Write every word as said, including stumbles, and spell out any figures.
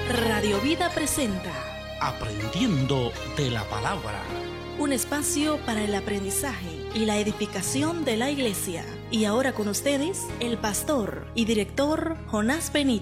Radio Vida presenta Aprendiendo de la Palabra, un espacio para el aprendizaje y la edificación de la iglesia. Y ahora con ustedes, el pastor y director Jonás Benítez.